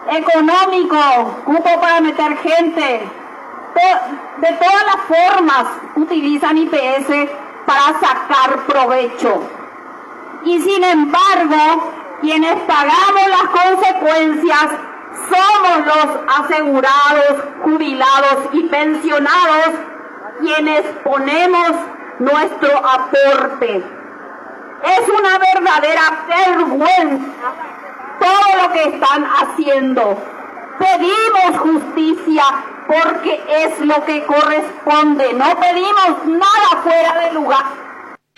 económico, cupo para meter gente. De todas las formas utilizan IPS para sacar provecho. Y sin embargo, quienes pagamos las consecuencias somos los asegurados, jubilados y pensionados, quienes ponemos nuestro aporte. Es una verdadera vergüenza todo lo que están haciendo. Pedimos justicia porque es lo que corresponde. No pedimos nada fuera de lugar.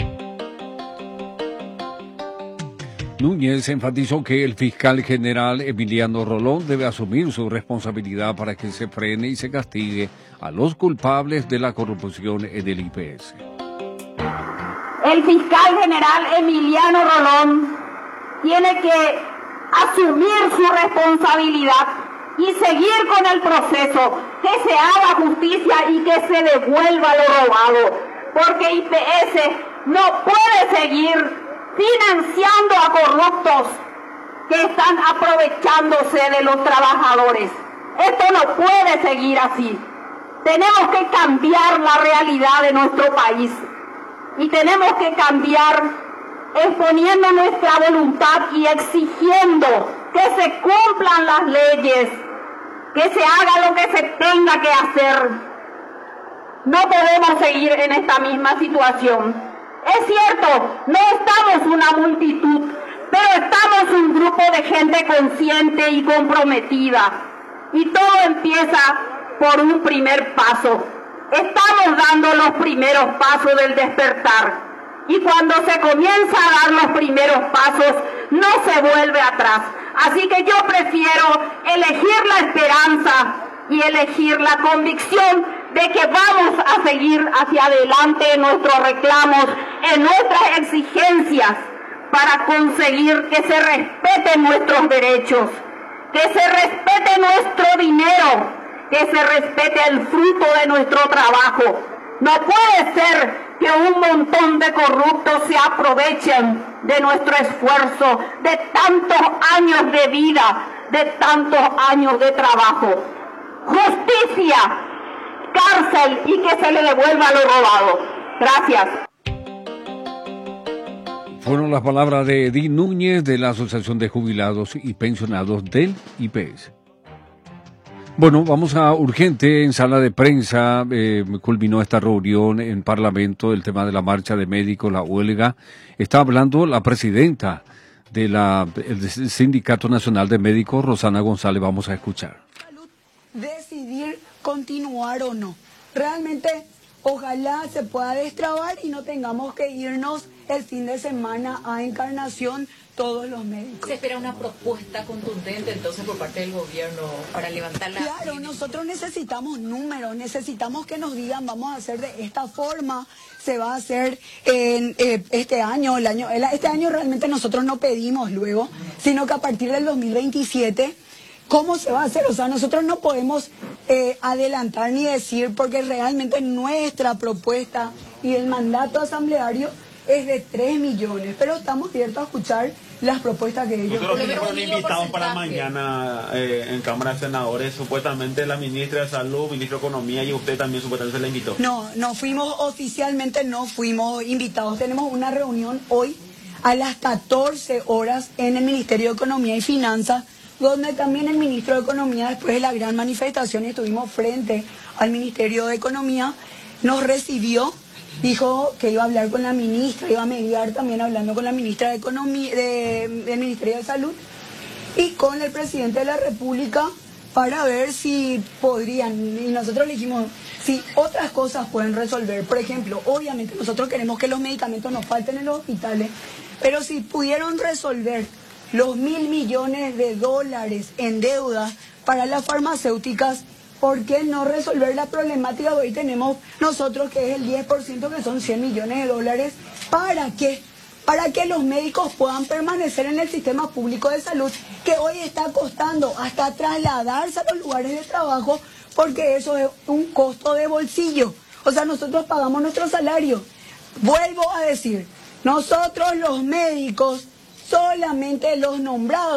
Núñez enfatizó que el fiscal general Emiliano Rolón debe asumir su responsabilidad para que se frene y se castigue a los culpables de la corrupción en el IPS. El fiscal general Emiliano Rolón tiene que asumir su responsabilidad y seguir con el proceso, que se haga justicia y que se devuelva lo robado, porque IPS no puede seguir financiando a corruptos que están aprovechándose de los trabajadores. Esto no puede seguir así. Tenemos que cambiar la realidad de nuestro país y tenemos que cambiar exponiendo nuestra voluntad y exigiendo que se cumplan las leyes, que se haga lo que se tenga que hacer. No podemos seguir en esta misma situación. Es cierto, no estamos una multitud, pero estamos un grupo de gente consciente y comprometida. Y todo empieza por un primer paso. Estamos dando los primeros pasos del despertar. Y cuando se comienza a dar los primeros pasos, no se vuelve atrás. Así que yo prefiero elegir la esperanza y elegir la convicción de que vamos a seguir hacia adelante en nuestros reclamos, en nuestras exigencias, para conseguir que se respeten nuestros derechos, que se respete nuestro dinero, que se respete el fruto de nuestro trabajo. No puede ser que un montón de corruptos se aprovechen de nuestro esfuerzo, de tantos años de vida, de tantos años de trabajo. Justicia, cárcel y que se le devuelva lo robado. Gracias. Fueron las palabras de Edith Núñez de la Asociación de Jubilados y Pensionados del IPS. Bueno, vamos a urgente en sala de prensa. Culminó esta reunión en Parlamento el tema de la marcha de médicos, la huelga. Está hablando la presidenta del Sindicato Nacional de Médicos, Rosana González. Vamos a escuchar. Decidir continuar o no. Realmente, ojalá se pueda destrabar y no tengamos que irnos el fin de semana a Encarnación todos los médicos. ¿Se espera una propuesta contundente entonces por parte del gobierno para levantar la... Claro, nosotros necesitamos números, necesitamos que nos digan vamos a hacer de esta forma, se va a hacer en este año, este año realmente nosotros no pedimos luego, sino que a partir del 2027... ¿Cómo se va a hacer? O sea, nosotros no podemos adelantar ni decir porque realmente nuestra propuesta y el mandato asambleario es de 3 millones, pero estamos abiertos a escuchar las propuestas que ellos... Nosotros fueron invitados para mañana en Cámara de Senadores, supuestamente la ministra de Salud, ministro de Economía y usted también supuestamente se la invitó. No fuimos oficialmente, no fuimos invitados. Tenemos una reunión hoy a las 14 horas en el Ministerio de Economía y Finanzas, donde también el ministro de Economía, después de la gran manifestación, estuvimos frente al Ministerio de Economía, nos recibió, dijo que iba a hablar con la ministra, iba a mediar también hablando con la ministra de Economía, del Ministerio de Salud, y con el presidente de la República para ver si podrían, y nosotros le dijimos, si otras cosas pueden resolver. Por ejemplo, obviamente nosotros queremos que los medicamentos no falten en los hospitales, pero si pudieron resolver los $1.000 millones en deuda para las farmacéuticas, ¿por qué no resolver la problemática que hoy tenemos nosotros, que es el 10%, que son $100 millones? ¿Para qué? Para que los médicos puedan permanecer en el sistema público de salud, que hoy está costando hasta trasladarse a los lugares de trabajo, porque eso es un costo de bolsillo. O sea, nosotros pagamos nuestro salario. Vuelvo a decir, nosotros los médicos, solamente los nombrados